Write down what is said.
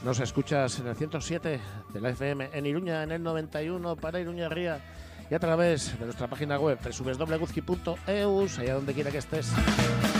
Nos escuchas en el 107 de la FM, en Iruña, en el 91 para Iruña Ría y a través de nuestra página web www.guzki.eus, allá donde quiera que estés.